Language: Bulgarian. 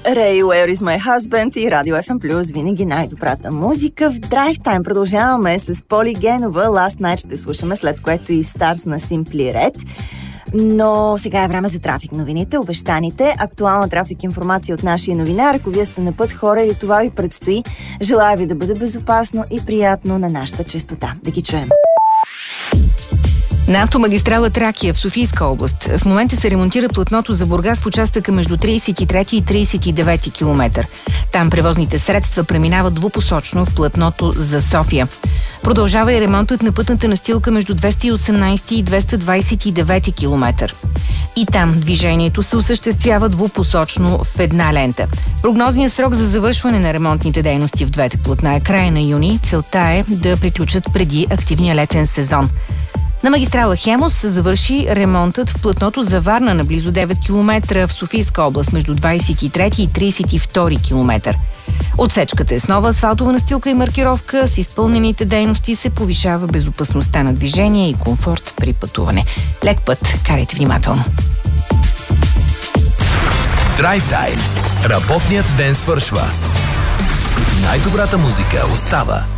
Ray, Where is my husband и Радио FM+, винаги най-добрата музика. В Drive Time продължаваме с Поли Генова. Last Night ще слушаме, след което и Stars на Simply Red. Но сега е време за трафик новините, обещаните. Актуална трафик информация от нашия новинар. Ако вие сте на път, хора, или това ви предстои, желая ви да бъде безопасно и приятно на нашата честота. Да ги чуем. На автомагистрала Тракия в Софийска област в момента се ремонтира платното за Бургас в участъка между 33 и 39 км. Там превозните средства преминават двупосочно в платното за София. Продължава и ремонтът на пътната настилка между 218 и 229 км. И там движението се осъществява двупосочно в една лента. Прогнозният срок за завършване на ремонтните дейности в двете платна е края на юни. Целта е да приключат преди активния летен сезон. На магистрала Хемус се завърши ремонтът в платното за Варна на близо 9 км в Софийска област между 23 и 32 км. Отсечката е с нова асфалтова настилка и маркировка. С изпълнените дейности се повишава безопасността на движение и комфорт при пътуване. Лек път, карайте внимателно. Drive Time. Работният ден свършва. Най-добрата музика остава.